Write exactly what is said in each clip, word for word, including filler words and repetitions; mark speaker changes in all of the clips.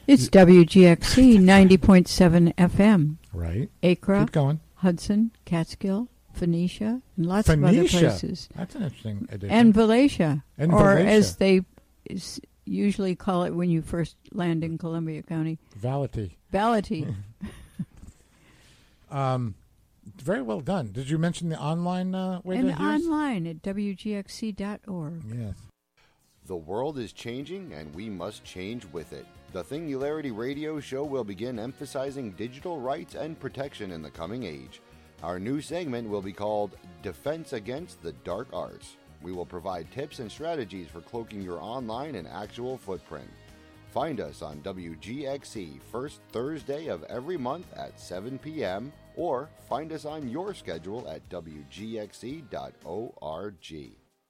Speaker 1: It's W G X C ninety point seven F M.
Speaker 2: Right.
Speaker 1: Acra.
Speaker 2: Keep going.
Speaker 1: Hudson, Catskill, Phoenicia, and lots
Speaker 2: Phoenicia.
Speaker 1: of other places.
Speaker 2: That's an interesting addition.
Speaker 1: And Valatia.
Speaker 2: And
Speaker 1: or
Speaker 2: Valatia.
Speaker 1: as they s- usually call it when you first land in Columbia County.
Speaker 2: Valatie.
Speaker 1: Valatie.
Speaker 2: um, very well done. Did you mention the online uh, way
Speaker 1: and
Speaker 2: to hear us?
Speaker 1: online at W G X C dot org.
Speaker 2: Yes.
Speaker 3: The world is changing, and we must change with it. The Singularity Radio Show will begin emphasizing digital rights and protection in the coming age. Our new segment will be called Defense Against the Dark Arts. We will provide tips and strategies for cloaking your online and actual footprint. Find us on W G X C first Thursday of every month at seven p.m. or find us on your schedule at W G X C dot org.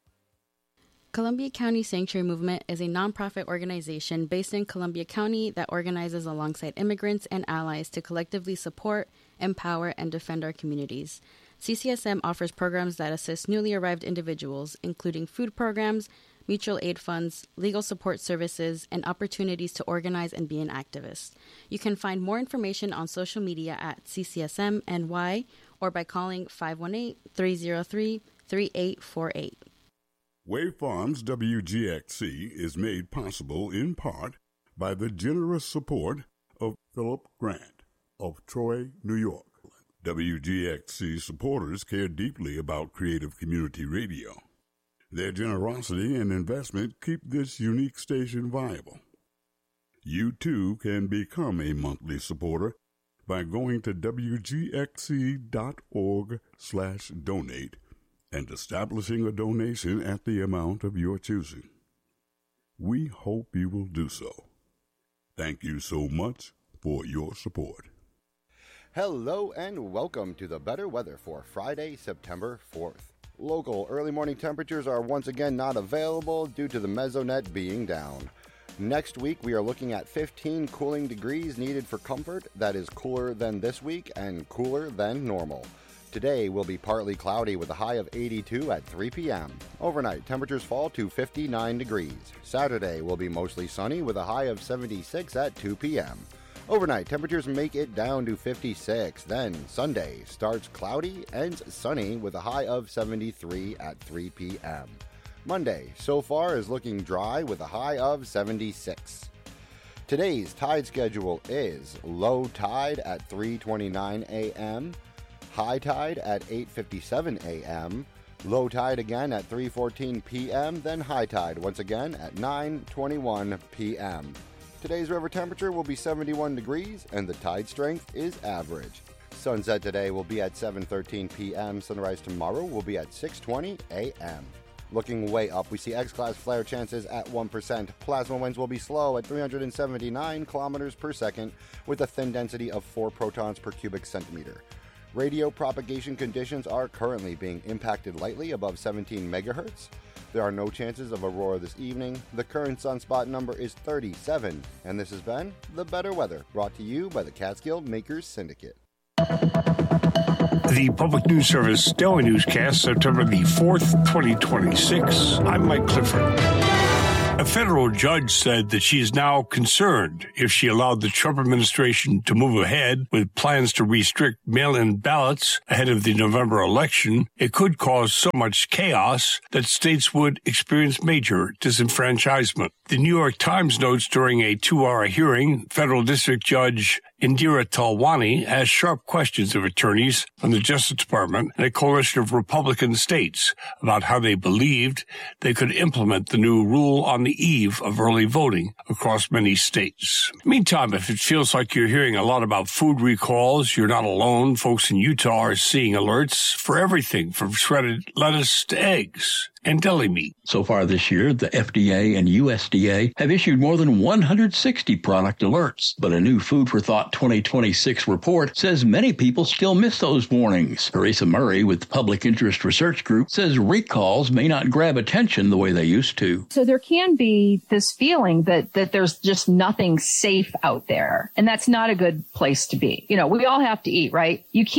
Speaker 4: Columbia County Sanctuary Movement is a nonprofit organization based in Columbia County that organizes alongside immigrants and allies to collectively support, empower, and defend our communities. C C S M offers programs that assist newly arrived individuals, including food programs, mutual aid funds, legal support services, and opportunities to organize and be an activist. You can find more information on social media at C C S M N Y or by calling five one eight, three zero three, three eight four eight.
Speaker 5: Wave Farms W G X C is made possible in part by the generous support of Philip Grant of Troy, New York. W G X C supporters care deeply about creative community radio. Their generosity and investment keep this unique station viable. You too can become a monthly supporter by going to W G X C dot org slash donate and establishing a donation at the amount of your choosing. We hope you will do so. Thank you so much for your support.
Speaker 3: Hello and welcome to the better weather for Friday, September fourth. Local early morning temperatures are once again not available due to the mesonet being down. Next week we are looking at fifteen cooling degrees needed for comfort. That is cooler than this week and cooler than normal. Today will be partly cloudy with a high of eighty-two at three p.m. Overnight, temperatures fall to fifty-nine degrees. Saturday will be mostly sunny with a high of seventy-six at two p.m. Overnight, temperatures make it down to fifty-six. Then Sunday starts cloudy, ends sunny with a high of seventy-three at three p.m. Monday, so far, is looking dry with a high of seventy-six. Today's tide schedule is low tide at three twenty-nine a.m., high tide at eight fifty-seven a.m., low tide again at three fourteen p.m., then high tide once again at nine twenty-one p.m. Today's river temperature will be seventy-one degrees and the tide strength is average. Sunset today will be at seven thirteen p.m. Sunrise tomorrow will be at six twenty a.m. Looking way up, we see X-class flare chances at one percent. Plasma winds will be slow at three hundred seventy-nine kilometers per second with a thin density of four protons per cubic centimeter. Radio propagation conditions are currently being impacted lightly above seventeen megahertz. There are no chances of aurora this evening. The current sunspot number is thirty-seven, and this has been The Better Weather, brought to you by the Catskill Makers Syndicate.
Speaker 6: The Public News Service Daily Newscast, September the fourth, twenty twenty-six. I'm Mike Clifford. A federal judge said that she is now concerned if she allowed the Trump administration to move ahead with plans to restrict mail-in ballots ahead of the November election, it could cause so much chaos that states would experience major disenfranchisement. The New York Times notes during a two-hour hearing, federal district judge Indira Talwani asked sharp questions of attorneys from the Justice Department and a coalition of Republican states about how they believed they could implement the new rule on the eve of early voting across many states. Meantime, if it feels like you're hearing a lot about food recalls, you're not alone. Folks in Utah are seeing alerts for everything from shredded lettuce to eggs and deli meat.
Speaker 7: So far this year, the F D A and U S D A have issued more than one hundred sixty product alerts. But a new Food for Thought twenty twenty-six report says many people still miss those warnings. Teresa Murray with the Public Interest Research Group says recalls may not grab attention the way they used to.
Speaker 8: So there can be this feeling that, that there's just nothing safe out there. And that's not a good place to be. You know, we all have to eat, right? You can't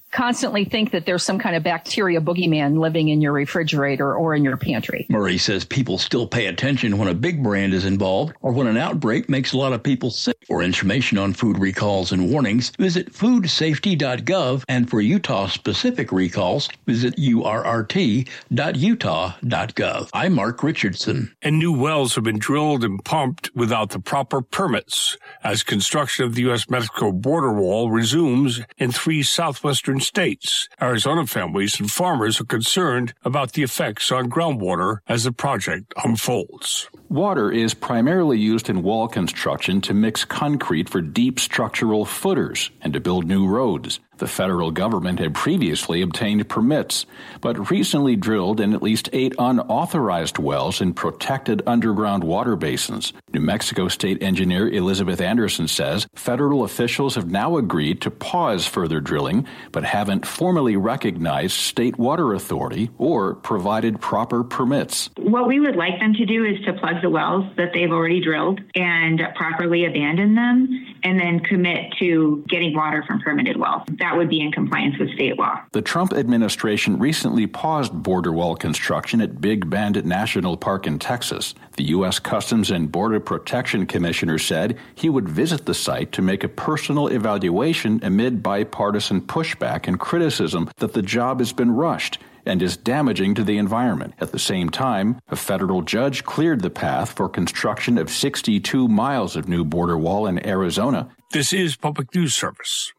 Speaker 8: constantly think that there's some kind of bacteria boogeyman living in your refrigerator or in your pantry.
Speaker 7: Murray says people still pay attention when a big brand is involved or when an outbreak makes a lot of people sick. For information on food recalls and warnings, visit food safety dot gov, and for Utah-specific recalls, visit U R R T dot utah dot gov. I'm Mark Richardson.
Speaker 6: And new wells have been drilled and pumped without the proper permits as construction of the U S Mexico border wall resumes in three southwestern states. Arizona families and farmers are concerned about the effects on groundwater as the project unfolds.
Speaker 9: Water is primarily used in wall construction to mix concrete for deep structural footers and to build new roads. The federal government had previously obtained permits, but recently drilled in at least eight unauthorized wells in protected underground water basins. New Mexico State Engineer Elizabeth Anderson says federal officials have now agreed to pause further drilling, but haven't formally recognized State Water Authority or provided proper permits.
Speaker 10: What we would like them to do is to plug the wells that they've already drilled and properly abandon them, and then commit to getting water from permitted wells. That would be in compliance with state law.
Speaker 9: The Trump administration recently paused border wall construction at Big Bend National Park in Texas. The U S Customs and Border Protection Commissioner said he would visit the site to make a personal evaluation amid bipartisan pushback and criticism that the job has been rushed and is damaging to the environment. At the same time, a federal judge cleared the path for construction of sixty-two miles of new border wall in Arizona.
Speaker 6: This is Public News Service.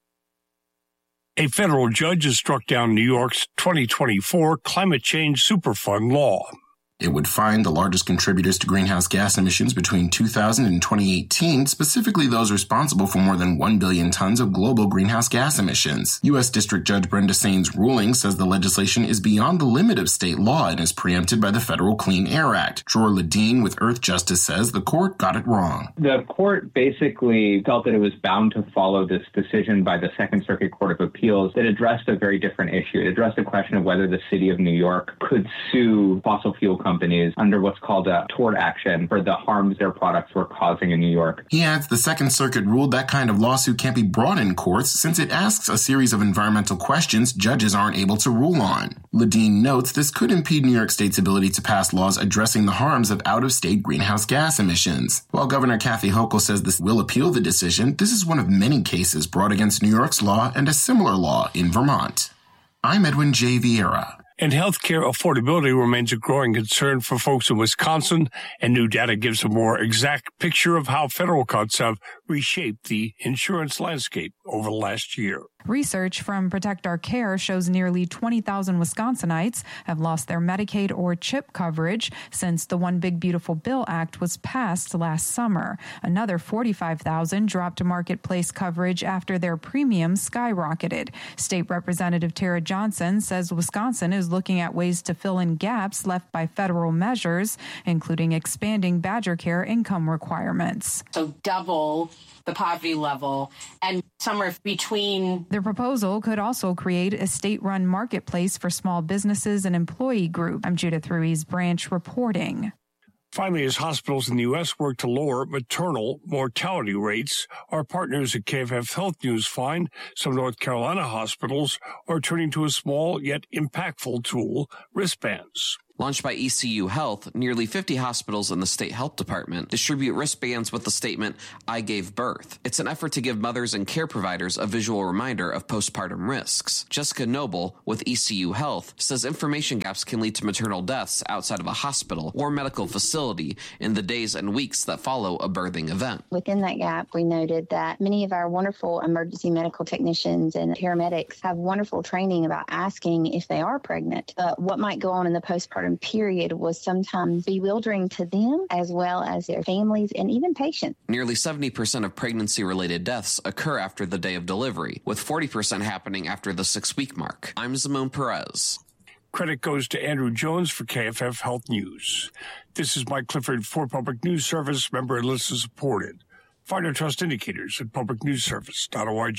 Speaker 6: A federal judge has struck down New York's twenty twenty-four Climate Change Superfund law.
Speaker 11: It would fine the largest contributors to greenhouse gas emissions between two thousand and twenty eighteen, specifically those responsible for more than one billion tons of global greenhouse gas emissions. U S District Judge Brenda Sain's ruling says the legislation is beyond the limit of state law and is preempted by the Federal Clean Air Act. Dror Ledeen with Earth Justice says the court got it wrong.
Speaker 12: The court basically felt that it was bound to follow this decision by the Second Circuit Court of Appeals that addressed a very different issue. It addressed the question of whether the city of New York could sue fossil fuel companies under what's called a tort action for the harms their products were causing in New York.
Speaker 11: He adds the Second Circuit ruled that kind of lawsuit can't be brought in courts since it asks a series of environmental questions judges aren't able to rule on. Ledeen notes this could impede New York State's ability to pass laws addressing the harms of out-of-state greenhouse gas emissions. While Governor Kathy Hochul says this will appeal the decision, this is one of many cases brought against New York's law and a similar law in Vermont. I'm Edwin J. Vieira.
Speaker 6: And healthcare affordability remains a growing concern for folks in Wisconsin, and new data gives a more exact picture of how federal cuts have reshaped the insurance landscape over the last year.
Speaker 13: Research from Protect Our Care shows nearly twenty thousand Wisconsinites have lost their Medicaid or CHIP coverage since the One Big Beautiful Bill Act was passed last summer. Another forty-five thousand dropped marketplace coverage after their premiums skyrocketed. State Representative Tara Johnson says Wisconsin is looking at ways to fill in gaps left by federal measures, including expanding Badger Care income requirements.
Speaker 14: So double the poverty level and somewhere between.
Speaker 13: The proposal could also create a state-run marketplace for small businesses and employee groups. I'm Judith Ruiz Branch reporting.
Speaker 6: Finally, as hospitals in the U S work to lower maternal mortality rates, our partners at K F F Health News find some North Carolina hospitals are turning to a small yet impactful tool, wristbands.
Speaker 15: Launched by E C U Health, nearly fifty hospitals in the state health department distribute wristbands with the statement, "I gave birth." It's an effort to give mothers and care providers a visual reminder of postpartum risks. Jessica Noble with E C U Health says information gaps can lead to maternal deaths outside of a hospital or medical facility in the days and weeks that follow a birthing event.
Speaker 16: Within that gap, we noted that many of our wonderful emergency medical technicians and paramedics have wonderful training about asking if they are pregnant. Uh, what might go on in the postpartum period was sometimes bewildering to them as well as their families and even patients.
Speaker 15: Nearly seventy percent of pregnancy-related deaths occur after the day of delivery, with forty percent happening after the six-week mark. I'm Simone Perez.
Speaker 6: Credit goes to Andrew Jones for K F F Health News. This is Mike Clifford for Public News Service, member and listener supported. Find our trust indicators at public news service dot org.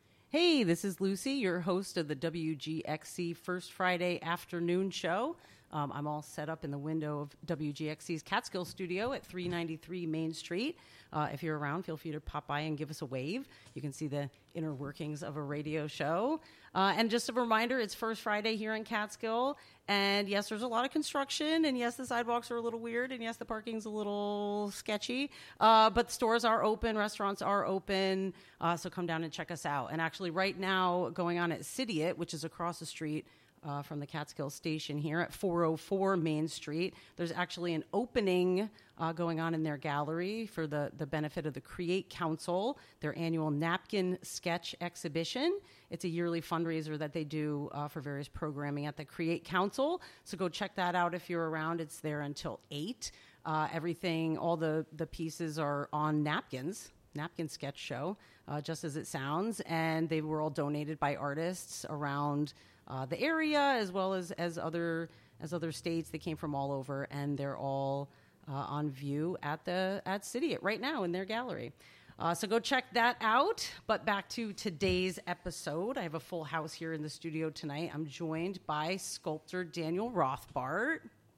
Speaker 17: Hey, this is Lucy, your host of the W G X C First Friday Afternoon Show. Um, I'm all set up in the window of W G X C's Catskill studio at three ninety-three Main Street. Uh, if you're around, feel free to pop by and give us a wave. You can see the inner workings of a radio show. Uh, and just a reminder, it's First Friday here in Catskill. And yes, there's a lot of construction. And yes, the sidewalks are a little weird. And yes, the parking's a little sketchy. Uh, but stores are open. Restaurants are open. Uh, so come down and check us out. And actually right now going on at Cidiot, which is across the street Uh, from the Catskill station here at four oh four Main Street. There's actually an opening uh, going on in their gallery for the, the benefit of the Create Council, their annual napkin sketch exhibition. It's a yearly fundraiser that they do uh, for various programming at the Create Council. So go check that out if you're around. It's there until eight. Uh, everything, all the, the pieces are on napkins. Napkin sketch show, uh, just as it sounds. And they were all donated by artists around Uh, the area, as well as, as other as other states. They came from all over, and they're all uh, on view at the at Cidiot right now in their gallery. Uh, so go check that out. But back to today's episode. I have a full house here in the studio tonight. I'm joined by sculptor Daniel Rothbart.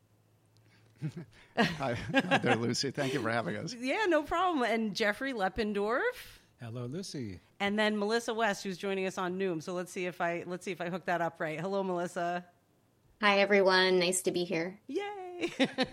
Speaker 18: Hi, hi there, Lucy. Thank you for having us.
Speaker 17: Yeah, no problem. And Jeffrey Leppendorf.
Speaker 19: Hello, Lucy.
Speaker 17: And then Melissa West, who's joining us on Noom. So let's see if I let's see if I hook that up right. Hello, Melissa.
Speaker 20: Hi, everyone. Nice to be here.
Speaker 17: Yay!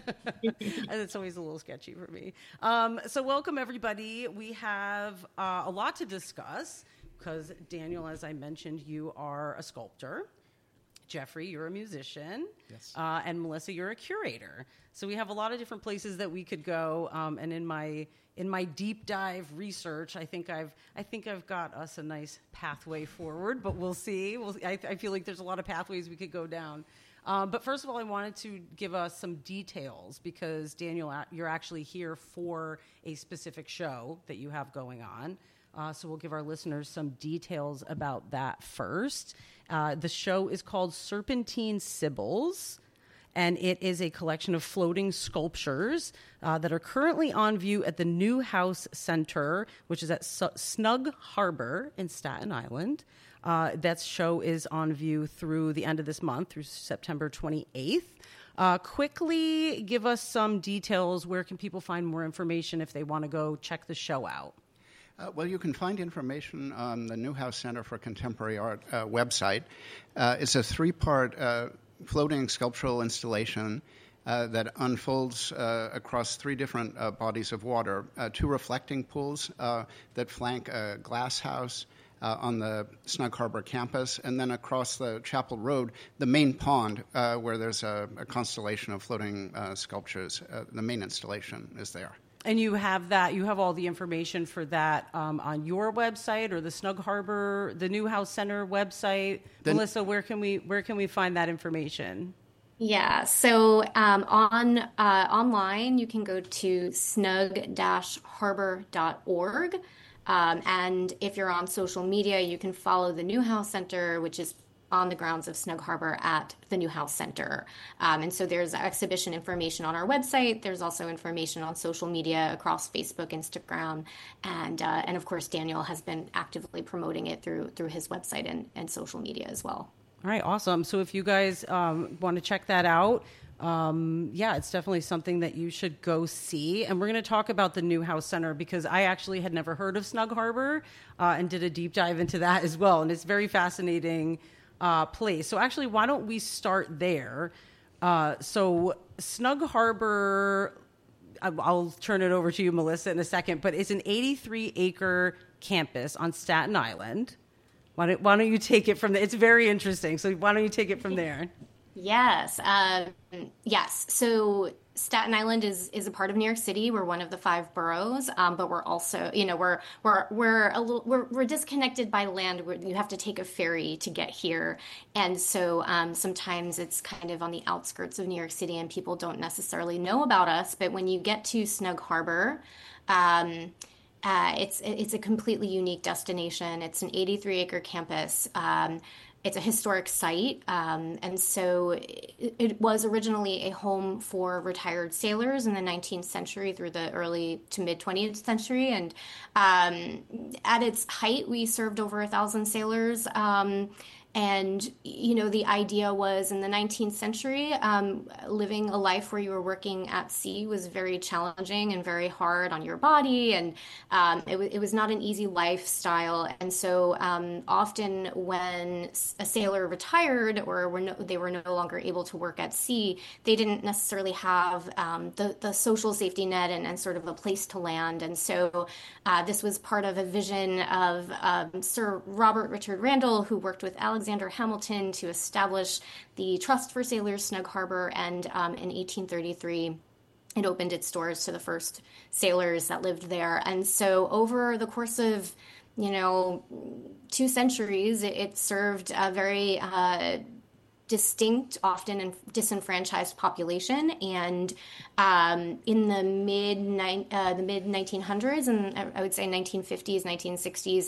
Speaker 17: It's always a little sketchy for me. Um, so welcome, everybody. We have uh, a lot to discuss because, Daniel, as I mentioned, you are a sculptor. Jeffrey, you're a musician.
Speaker 19: Yes.
Speaker 17: Uh, and Melissa, you're a curator. So we have a lot of different places that we could go. Um, and in my in my deep dive research, I think I've I think I've got us a nice pathway forward. But we'll see. We'll, I, I feel like there's a lot of pathways we could go down. Um, but first of all, I wanted to give us some details because Daniel, you're actually here for a specific show that you have going on. Uh, so we'll give our listeners some details about that first. Uh, the show is called Serpentine Sibyls, and it is a collection of floating sculptures uh, that are currently on view at the Newhouse Center, which is at S- Snug Harbor in Staten Island. Uh, that show is on view through the end of this month, through September twenty-eighth. Uh, quickly give us some details. Where can people find more information if they want to go check the show out?
Speaker 18: Uh, well, you can find information on the Newhouse Center for Contemporary Art uh, website. Uh, it's a three-part uh, floating sculptural installation uh, that unfolds uh, across three different uh, bodies of water, uh, two reflecting pools uh, that flank a glass house uh, on the Snug Harbor campus, and then across the Chapel Road, the main pond uh, where there's a, a constellation of floating uh, sculptures. Uh, the main installation is there.
Speaker 17: And you have that, you have all the information for that um, on your website or the Snug Harbor, the Newhouse Center website. The, Melissa, where can we where can we find that information?
Speaker 20: Yeah, so um, on uh, online, you can go to snug dash harbor dot org. Um, and if you're on social media, you can follow the Newhouse Center, which is on the grounds of Snug Harbor at the Newhouse Center. Um, and so there's exhibition information on our website. There's also information on social media across Facebook, Instagram, and uh, and of course, Daniel has been actively promoting it through through his website and, and social media as well.
Speaker 17: All right, awesome. So if you guys um, want to check that out, um, yeah, it's definitely something that you should go see. And we're going to talk about the Newhouse Center because I actually had never heard of Snug Harbor uh, and did a deep dive into that as well. And it's very fascinating Uh, place. So actually, why don't we start there? Uh, so Snug Harbor, I'll turn it over to you, Melissa, in a second, but it's an eighty-three acre campus on Staten Island. Why don't, why don't you take it from there? It's very interesting. So why don't you take it from there?
Speaker 20: Yes. Um, yes. So Staten Island is is a part of New York City. We're one of the five boroughs, um, but we're also, you know, we're we're we're a little we're we're disconnected by land. Where you have to take a ferry to get here, and so um, sometimes it's kind of on the outskirts of New York City, and people don't necessarily know about us. But when you get to Snug Harbor, um, uh, it's it's a completely unique destination. It's an eighty-three acre campus. Um, It's a historic site, um, and so it, it was originally a home for retired sailors in the nineteenth century through the early to mid-twentieth century. And um, at its height, we served over a thousand sailors. Um, and, you know, the idea was in the nineteenth century, um, living a life where you were working at sea was very challenging and very hard on your body. And um, it, w- it was not an easy lifestyle. And so um, often when a sailor retired or were no, they were no longer able to work at sea, they didn't necessarily have um, the, the social safety net and, and sort of a place to land. And so uh, this was part of a vision of um, Sir Robert Richard Randall, who worked with Alexander Hamilton to establish the Trust for Sailors Snug Harbor. And um, in eighteen thirty-three, it opened its doors to the first sailors that lived there. And so over the course of, you know, two centuries, it, it served a very uh, distinct, often and disenfranchised population. And um, in the mid ni- uh, the mid nineteen hundreds, and I would say nineteen fifties, nineteen sixties,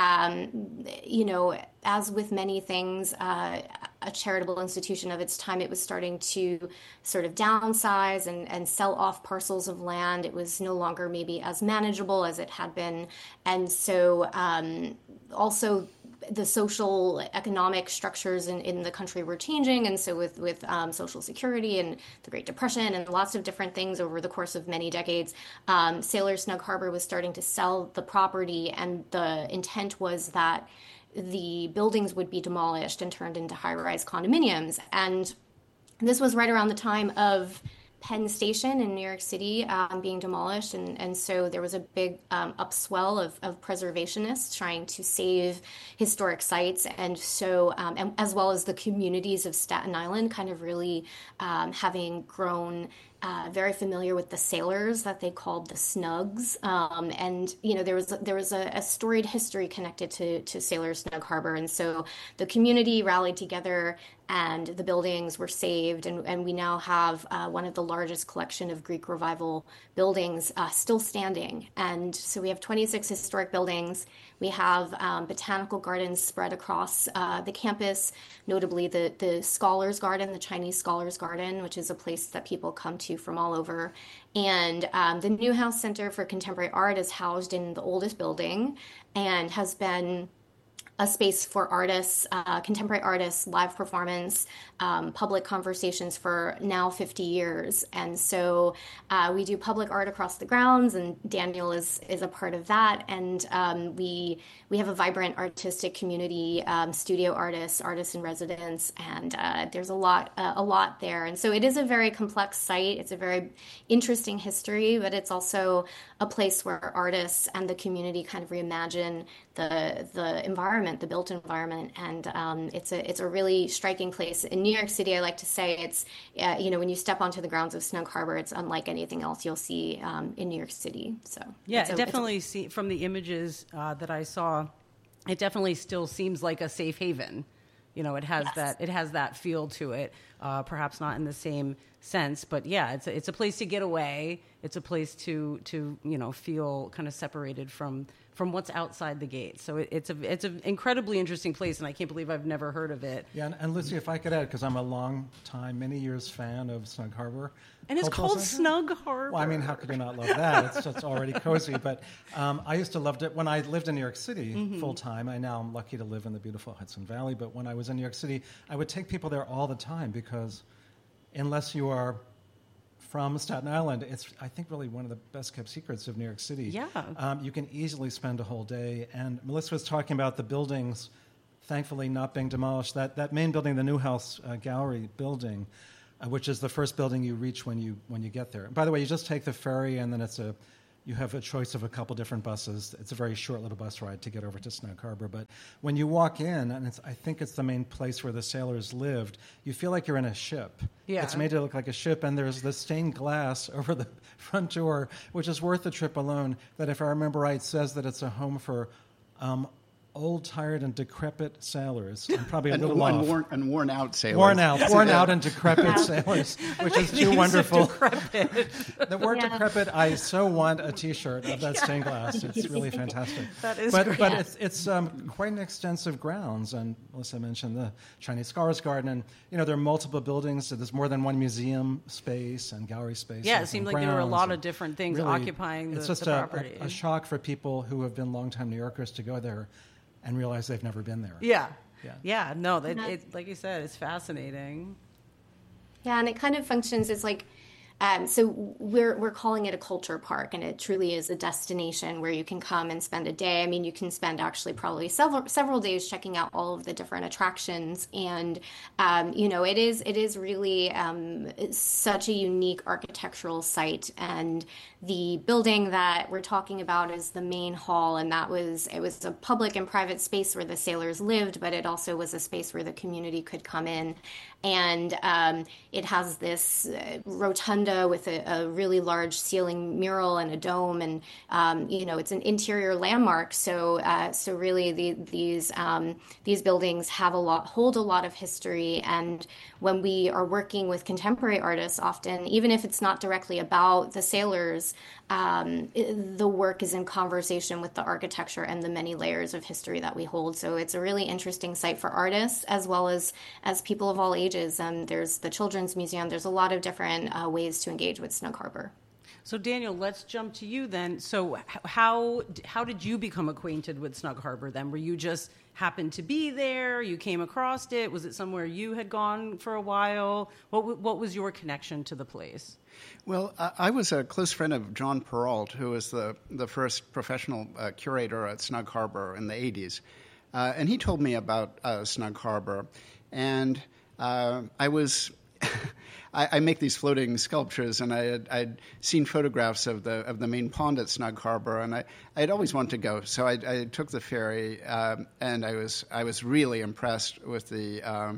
Speaker 20: um, you know, as with many things, uh, a charitable institution of its time, it was starting to sort of downsize and, and sell off parcels of land. It was no longer maybe as manageable as it had been. And so um, also the social economic structures in, in the country were changing. And so with, with um, Social Security and the Great Depression and lots of different things over the course of many decades, um, Sailors Snug Harbor was starting to sell the property. And the intent was that the buildings would be demolished and turned into high-rise condominiums. And this was right around the time of Penn Station in New York City um, being demolished. And, and so there was a big um, upswell of, of preservationists trying to save historic sites. And so, um, and, as well as the communities of Staten Island kind of really um, having grown Uh, very familiar with the sailors that they called the Snugs, um, and you know there was there was a, a storied history connected to to Sailors Snug Harbor, and so the community rallied together, and the buildings were saved, and, and we now have uh, one of the largest collection of Greek Revival buildings uh, still standing, and so we have twenty-six historic buildings. We have um, botanical gardens spread across uh, the campus, notably the, the Scholars Garden, the Chinese Scholars Garden, which is a place that people come to from all over. And um, the Newhouse Center for Contemporary Art is housed in the oldest building and has been a space for artists, uh, contemporary artists, live performance, um, public conversations for now fifty years. And so uh, we do public art across the grounds, and Daniel is is a part of that. And um, we we have a vibrant artistic community, um, studio artists, artists in residence, and uh, there's a lot uh, a lot there. And so it is a very complex site. It's a very interesting history, but it's also a place where artists and the community kind of reimagine the the environment, the built environment, and um, it's a it's a really striking place. In New York City, I like to say it's uh, you know when you step onto the grounds of Snug Harbor, it's unlike anything else you'll see um, in New York City. So
Speaker 17: yeah,
Speaker 20: it's a,
Speaker 17: it definitely a, see, from the images uh, that I saw, it definitely still seems like a safe haven. You know, it has yes. that it has that feel to it. Uh, perhaps not in the same sense, but yeah, it's a, it's a place to get away. It's a place to to you know feel kind of separated from. from what's outside the gate. So it, it's a it's an incredibly interesting place, and I can't believe I've never heard of it.
Speaker 19: Yeah, and, and Lucy, if I could add, because I'm a long time, many years fan of Snug Harbor.
Speaker 17: And it's called Center. Snug Harbor.
Speaker 19: Well, I mean, how could you not love that? It's just already cozy. But um, I used to love it when I lived in New York City mm-hmm. full time. I now am lucky to live in the beautiful Hudson Valley. But when I was in New York City, I would take people there all the time because unless you are from Staten Island, it's, I think, really one of the best-kept secrets of New York City.
Speaker 17: Yeah.
Speaker 19: Um, you can easily spend a whole day. And Melissa was talking about the buildings, thankfully, not being demolished. That that main building, the Newhouse uh, Gallery building, uh, which is the first building you reach when you when you get there. And by the way, you just take the ferry, and then it's a you have a choice of a couple different buses. It's a very short little bus ride to get over to Snug Harbor. But when you walk in, and it's, I think it's the main place where the sailors lived, you feel like you're in a ship.
Speaker 17: Yeah.
Speaker 19: It's made to look like a ship, and there's the stained glass over the front door, which is worth the trip alone, that if I remember right, says that it's a home for um, old, tired, and decrepit sailors. I'm probably a
Speaker 18: and,
Speaker 19: little
Speaker 18: and
Speaker 19: off.
Speaker 18: Worn, and worn out sailors.
Speaker 19: Worn out, worn out and decrepit sailors, which is too wonderful. The word yeah. decrepit, I so want a T-shirt of that stained glass. It's really fantastic.
Speaker 17: That is
Speaker 19: but,
Speaker 17: great.
Speaker 19: But it's, it's um, quite an extensive grounds, and Melissa mentioned the Chinese Scholars Garden, and you know there are multiple buildings. So there's more than one museum space and gallery space.
Speaker 17: Yeah, it seemed like there were a lot of different things
Speaker 19: really,
Speaker 17: occupying the,
Speaker 19: it's just
Speaker 17: the
Speaker 19: a,
Speaker 17: property.
Speaker 19: A, a shock for people who have been longtime New Yorkers to go there and realize they've never been there.
Speaker 17: Yeah.
Speaker 19: Yeah,
Speaker 17: yeah no, that, it, like you said, it's fascinating.
Speaker 20: Yeah, and it kind of functions as like, um, so we're we're calling it a culture park, and it truly is a destination where you can come and spend a day. I mean, you can spend actually probably several several days checking out all of the different attractions, and um, you know, it is it is really um, such a unique architectural site. And the building that we're talking about is the main hall, and that was it was a public and private space where the sailors lived, but it also was a space where the community could come in. And um, it has this uh, rotunda with a, a really large ceiling mural and a dome, and um, you know, it's an interior landmark. So, uh, so really, the, these um, these buildings have a lot, hold a lot of history. And when we are working with contemporary artists, often, even if it's not directly about the sailors, um, it, the work is in conversation with the architecture and the many layers of history that we hold. So, it's a really interesting site for artists as well as as people of all ages. Um, there's the Children's Museum. There's a lot of different uh, ways to engage with Snug Harbor.
Speaker 17: So, Daniel, let's jump to you then. So how how did you become acquainted with Snug Harbor then? Were you just happened to be there? You came across it? Was it somewhere you had gone for a while? What what was your connection to the place?
Speaker 18: Well, I, I was a close friend of John Perrault, who was the, the first professional uh, curator at Snug Harbor in the eighties. Uh, and he told me about uh, Snug Harbor. And Uh, I was, I, I make these floating sculptures, and I had, I'd seen photographs of the of the main pond at Snug Harbor, and I I'd always wanted to go. So I, I took the ferry, um, and I was I was really impressed with the um,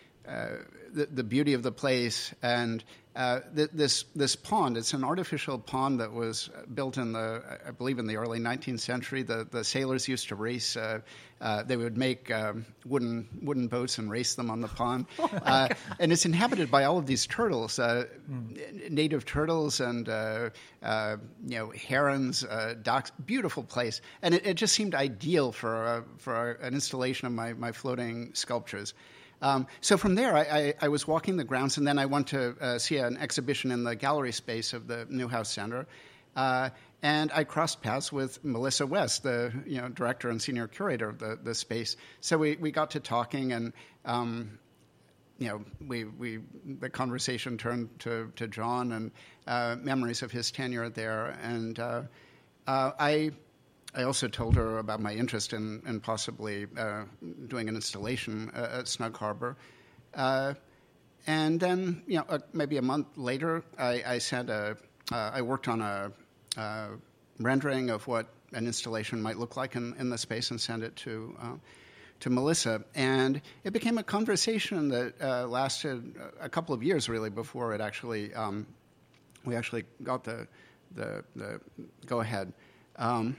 Speaker 18: uh, the, the beauty of the place and uh, th- this this pond. It's an artificial pond that was built in the I believe in the early nineteenth century. The the sailors used to race. Uh, Uh, they would make um, wooden wooden boats and race them on the pond. Oh uh, and it's inhabited by all of these turtles, uh, mm. native turtles and, uh, uh, you know, herons, uh, ducks. Beautiful place. And it, it just seemed ideal for, uh, for an installation of my, my floating sculptures. Um, so from there, I, I, I was walking the grounds, and then I went to uh, see an exhibition in the gallery space of the Newhouse Center. Uh, and I crossed paths with Melissa West, the you know director and senior curator of the, the space. So we, we got to talking, and um, you know we we the conversation turned to, to John and uh, memories of his tenure there. And uh, uh, I I also told her about my interest in, in possibly uh, doing an installation uh, at Snug Harbor. Uh, and then you know uh, maybe a month later, I, I sent a uh, I worked on a Uh, rendering of what an installation might look like in, in the space and send it to uh, to Melissa. And it became a conversation that uh, lasted a couple of years, really, before it actually um, we actually got the the, the go ahead. Um,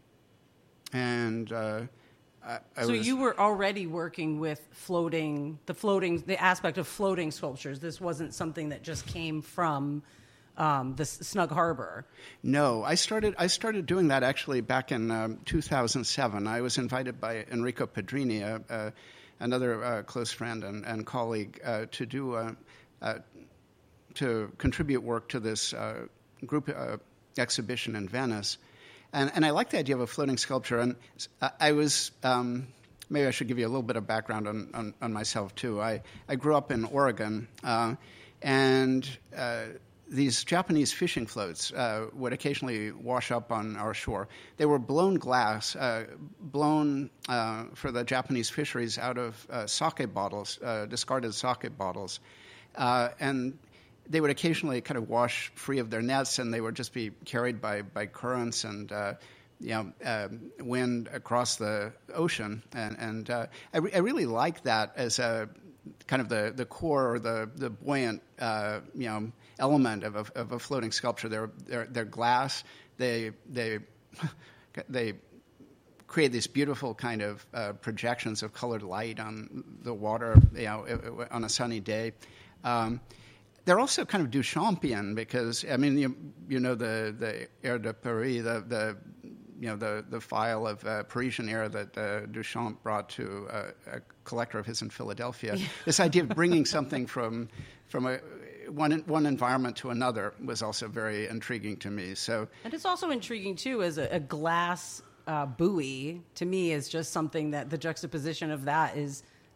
Speaker 18: and uh, I, I
Speaker 17: so
Speaker 18: was,
Speaker 17: you were already working with floating the floating the aspect of floating sculptures. This wasn't something that just came from Um, the Snug Harbor.
Speaker 18: No, I started. I started doing that actually back in um, two thousand seven. I was invited by Enrico Pedrini, uh, uh, another uh, close friend and, and colleague, uh, to do uh, uh, to contribute work to this uh, group uh, exhibition in Venice, and and I like the idea of a floating sculpture. And I was. Um, maybe I should give you a little bit of background on on, on myself too. I I grew up in Oregon, uh, and. Uh, These Japanese fishing floats uh, would occasionally wash up on our shore. They were blown glass, uh, blown uh, for the Japanese fisheries out of uh, sake bottles, uh, discarded sake bottles. Uh, and they would occasionally kind of wash free of their nets, and they would just be carried by, by currents and uh, you know, uh, wind across the ocean. And, and uh, I, re- I really like that as a kind of the, the core or the, the buoyant, uh, you know, element of a, of a floating sculpture. They're, they're, they're glass. They, they, they create these beautiful kind of uh, projections of colored light on the water, you know, on a sunny day. Um, they're also kind of Duchampian because, I mean, you, you know, the, the Air de Paris, the, the you know, the, the file of uh, Parisian air that uh, Duchamp brought to uh, a collector of his in Philadelphia. Yeah. This idea of bringing something from from a one one environment to another was also very intriguing to me. So,
Speaker 17: and it's also intriguing too as a, a glass uh, buoy. To me, is just something that the juxtaposition of that is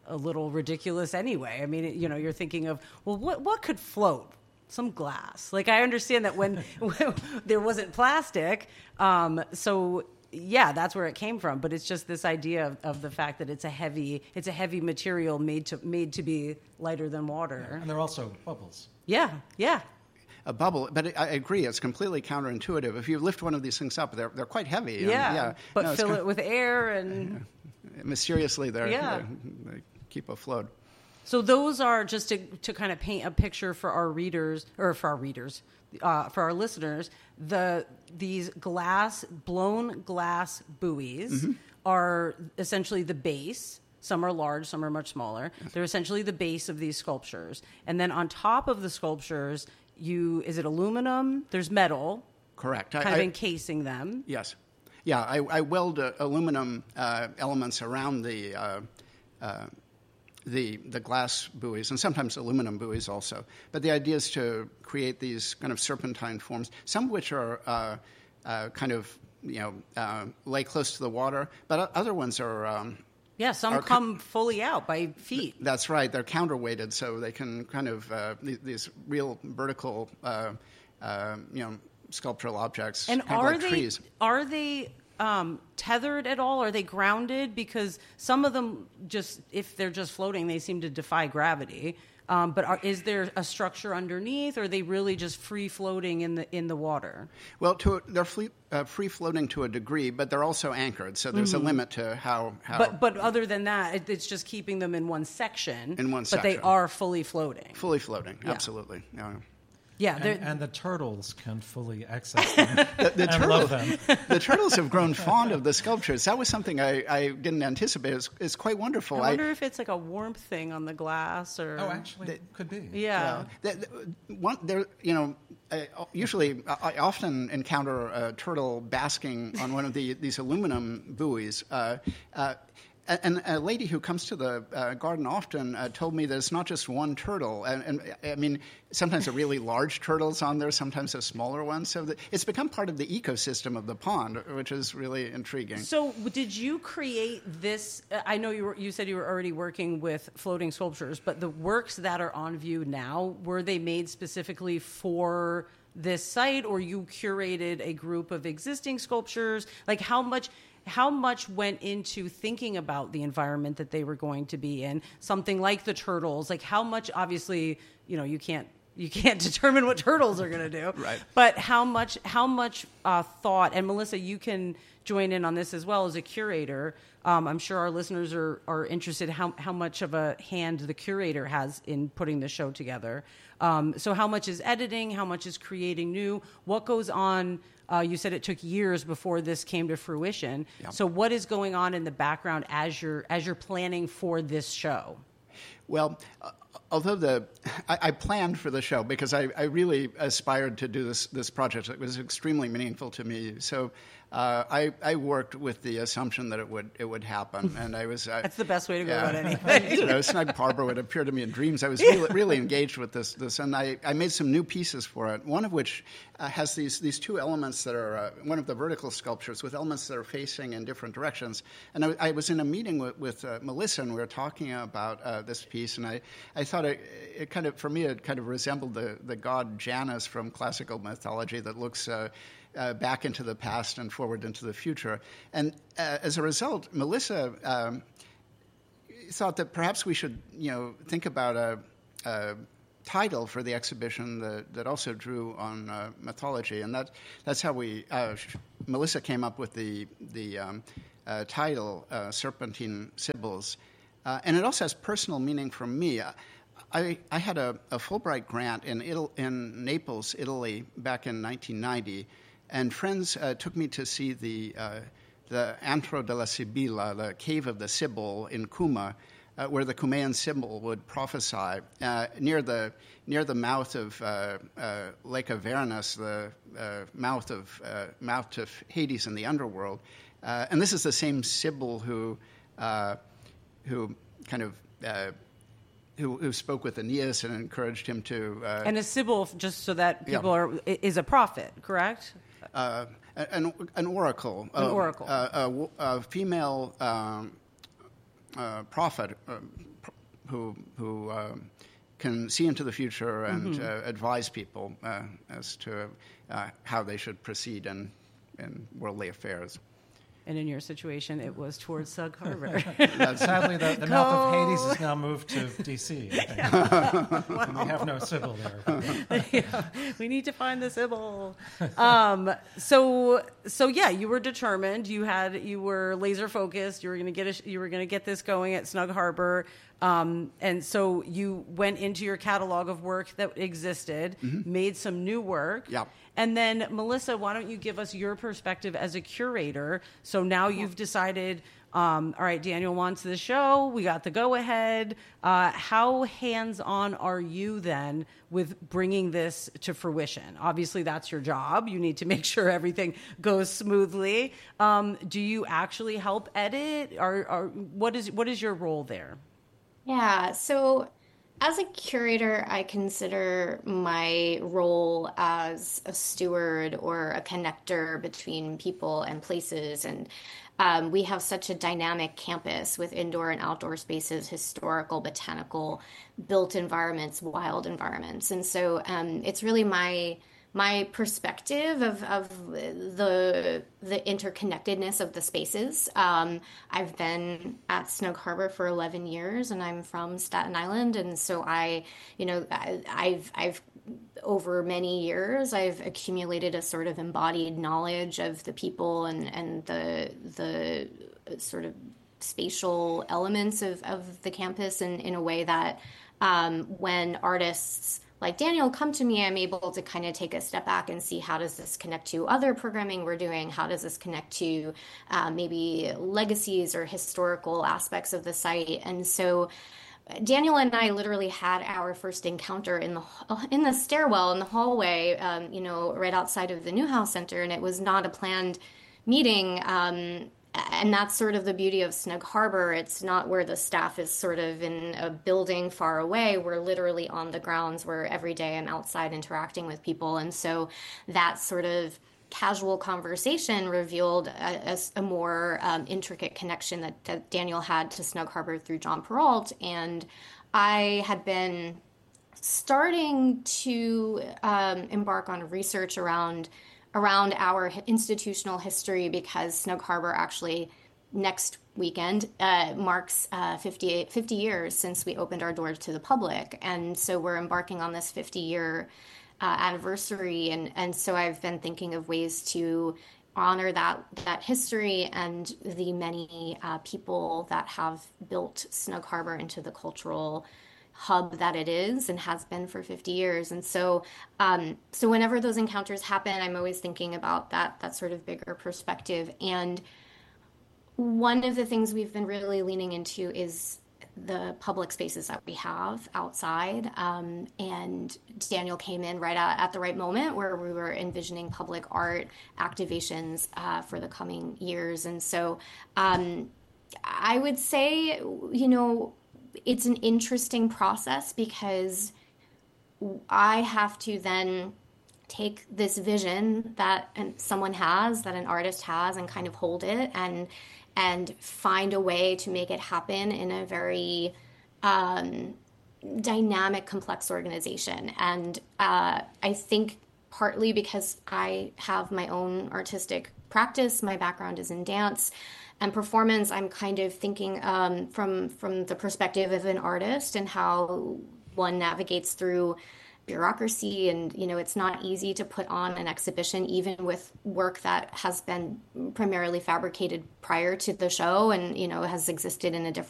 Speaker 17: a little ridiculous anyway. I mean, it, you know, you're thinking of, well, what what could float? Some glass. Like, I understand that when, when there wasn't plastic, um, so yeah, that's where it came from. But it's just this idea of, of the fact that it's a heavy, it's a heavy material made to made to be lighter than water.
Speaker 19: Yeah, and they're also bubbles.
Speaker 17: Yeah, yeah.
Speaker 18: A bubble, but I agree, it's completely counterintuitive. If you lift one of these things up, they're they're quite heavy.
Speaker 17: Yeah,
Speaker 18: and, yeah.
Speaker 17: but
Speaker 18: no,
Speaker 17: fill
Speaker 18: kind
Speaker 17: it with air and
Speaker 18: of, mysteriously they're,
Speaker 17: yeah.
Speaker 18: they're, they keep afloat.
Speaker 17: So those are just to to kind of paint a picture for our readers or for our readers, uh, for our listeners. The these glass blown glass buoys mm-hmm. are essentially the base. Some are large, some are much smaller. Yes. They're essentially the base of these sculptures, and then on top of the sculptures, you is it aluminum? There's metal,
Speaker 18: correct,
Speaker 17: kind
Speaker 18: I,
Speaker 17: of
Speaker 18: I,
Speaker 17: encasing them.
Speaker 18: Yes, yeah. I, I weld uh, aluminum uh, elements around the. Uh, uh, The, the glass buoys, and sometimes aluminum buoys also. But the idea is to create these kind of serpentine forms, some of which are uh, uh, kind of, you know, uh, lay close to the water, but other ones are... Um,
Speaker 17: yeah, some
Speaker 18: are
Speaker 17: come co- fully out by feet.
Speaker 18: That's right. They're counterweighted, so they can kind of, uh, these, these real vertical, uh, uh, you know, sculptural objects,
Speaker 17: and
Speaker 18: kind
Speaker 17: are
Speaker 18: of like
Speaker 17: they,
Speaker 18: trees.
Speaker 17: Are they... Um, tethered at all? Are they grounded? Because some of them just, if they're just floating, they seem to defy gravity. Um, but are, is there a structure underneath, or are they really just free floating in the in the water?
Speaker 18: Well, to a, they're free, uh, free floating to a degree, but they're also anchored. So there's
Speaker 17: mm-hmm.
Speaker 18: a limit to how. how
Speaker 17: but but other than that, it, it's just keeping them in one section.
Speaker 18: In one
Speaker 17: but
Speaker 18: section.
Speaker 17: But they are fully floating.
Speaker 18: Fully floating,
Speaker 17: yeah.
Speaker 18: absolutely. Yeah.
Speaker 17: Yeah,
Speaker 19: and, and the turtles can fully access them.
Speaker 18: the, the,
Speaker 19: and
Speaker 18: turtle,
Speaker 19: love them.
Speaker 18: The turtles have grown fond of the sculptures. That was something I, I didn't anticipate. It's, it's quite wonderful.
Speaker 17: I wonder
Speaker 18: I,
Speaker 17: if it's like a warmth thing on the glass, or
Speaker 19: oh, actually, they, could be.
Speaker 17: Yeah,
Speaker 18: yeah. The, the, one, there, you know, I, usually I often encounter a turtle basking on one of the these aluminum buoys. Uh, uh, And a lady who comes to the uh, garden often uh, told me there's not just one turtle. And, and I mean, sometimes a really large turtle's on there, sometimes a smaller one. So the, it's become part of the ecosystem of the pond, which is really intriguing.
Speaker 17: So did you create this? I know you were, you said you were already working with floating sculptures, but the works that are on view now, were they made specifically for this site, or you curated a group of existing sculptures? Like how much... How much went into thinking about the environment that they were going to be in? Something like the turtles, like how much? Obviously, you know, you can't you can't determine what turtles are going to do,
Speaker 18: right?
Speaker 17: But how much how much uh, thought? And Melissa, you can join in on this as well as a curator. Um, I'm sure our listeners are are interested how how much of a hand the curator has in putting the show together. Um, so how much is editing? How much is creating new? What goes on? Uh, you said it took years before this came to fruition. Yeah. So what is going on in the background as you're as you're planning for this show?
Speaker 18: Well, uh, although the I, I planned for the show because I, I really aspired to do this this project. It was extremely meaningful to me. So uh, I I worked with the assumption that it would it would happen, and I was I,
Speaker 17: that's the best way to go
Speaker 18: yeah,
Speaker 17: about anything.
Speaker 18: You know, Snug Harbor would appear to me in dreams. I was really, really engaged with this this, and I, I made some new pieces for it. One of which uh, has these these two elements that are uh, one of the vertical sculptures with elements that are facing in different directions. And I, I was in a meeting with, with uh, Melissa, and we were talking about uh, this piece, and I, I thought it, it kind of for me it kind of resembled the the god Janus from classical mythology that looks. Uh, Uh, back into the past and forward into the future. And uh, as a result, Melissa um, thought that perhaps we should, you know, think about a, a title for the exhibition that, that also drew on uh, mythology. And that that's how we, uh, Melissa came up with the, the um, uh, title, uh, Serpentine Sibyls. Uh, and it also has personal meaning for me. I, I had a, a Fulbright grant in, Ital- in Naples, Italy, back in nineteen ninety. And friends uh, took me to see the uh, the Antro della Sibilla, the cave of the Sibyl in Cuma, uh, where the Cumaean Sibyl would prophesy uh, near the near the mouth of uh, uh, Lake Avernus, the uh, mouth of uh, mouth of Hades in the underworld. Uh, and this is the same Sibyl who uh, who kind of uh, Who, who spoke with Aeneas and encouraged him to. Uh,
Speaker 17: and a Sibyl, just so that people
Speaker 18: yeah.
Speaker 17: are, is a prophet, correct?
Speaker 18: Uh, an, an oracle.
Speaker 17: An
Speaker 18: uh,
Speaker 17: oracle.
Speaker 18: Uh, a, a female um, uh, prophet, uh, who who uh, can see into the future and
Speaker 17: Mhm.
Speaker 18: uh, advise people uh, as to uh, how they should proceed in in worldly affairs.
Speaker 17: And in your situation, it was towards Sag Harbor.
Speaker 19: Sadly, the, the mouth of Hades has now moved to D C. I think.
Speaker 17: Yeah.
Speaker 19: And we have no Sybil there.
Speaker 17: Yeah, we need to find the Sybil. Um, so, so yeah, you were determined. You had, you were laser focused. You were going to get, a, you were going to get this going at Snug Harbor. Um, and so you went into your catalog of work that existed,
Speaker 18: Mm-hmm.
Speaker 17: made some new work.
Speaker 18: Yep.
Speaker 17: And then, Melissa, why don't you give us your perspective as a curator? So now you've decided, um, all right, Daniel wants this show. We got the go-ahead. Uh, how hands-on are you then with bringing this to fruition? Obviously, that's your job. You need to make sure everything goes smoothly. Um, do you actually help edit? Or, or what is what is your role there?
Speaker 20: Yeah, so as a curator, I consider my role as a steward or a connector between people and places. And um, we have such a dynamic campus with indoor and outdoor spaces, historical, botanical, built environments, wild environments. And so um, it's really my my perspective of, of the the interconnectedness of the spaces. Um, I've been at Snug Harbor for eleven years, and I'm from Staten Island, and so I, you know, I, I've I've over many years I've accumulated a sort of embodied knowledge of the people and and the the sort of spatial elements of of the campus, in in a way that um, when artists like Daniel come to me, I'm able to kind of take a step back and see how does this connect to other programming we're doing? How does this connect to uh, maybe legacies or historical aspects of the site? And so Daniel and I literally had our first encounter in the in the stairwell in the hallway, um, you know, right outside of the Newhouse Center, and it was not a planned meeting. Um, And that's sort of the beauty of Snug Harbor. It's not where the staff is sort of in a building far away. We're literally on the grounds where every day I'm outside interacting with people. And so that sort of casual conversation revealed a, a, a more um, intricate connection that, that Daniel had to Snug Harbor through John Peralt. And I had been starting to um, embark on research around around our institutional history, because Snug Harbor actually next weekend uh, marks uh, fifty, fifty years since we opened our doors to the public. And so we're embarking on this fifty year uh, anniversary. And, and so I've been thinking of ways to honor that, that history and the many uh, people that have built Snug Harbor into the cultural hub that it is and has been for fifty years. And so um, so whenever those encounters happen, I'm always thinking about that that sort of bigger perspective. And one of the things we've been really leaning into is the public spaces that we have outside. Um, and Daniel came in right at, at the right moment where we were envisioning public art activations uh, for the coming years. And so um, I would say, you know, it's an interesting process, because I have to then take this vision that someone has, that an artist has, and kind of hold it and and find a way to make it happen in a very um, dynamic, complex organization. And uh, I think partly because I have my own artistic practice, my background is in dance and performance, I'm kind of thinking um, from from the perspective of an artist and how one navigates through bureaucracy. And, you know, it's not easy to put on an exhibition, even with work that has been primarily fabricated prior to the show and, you know, has existed in a different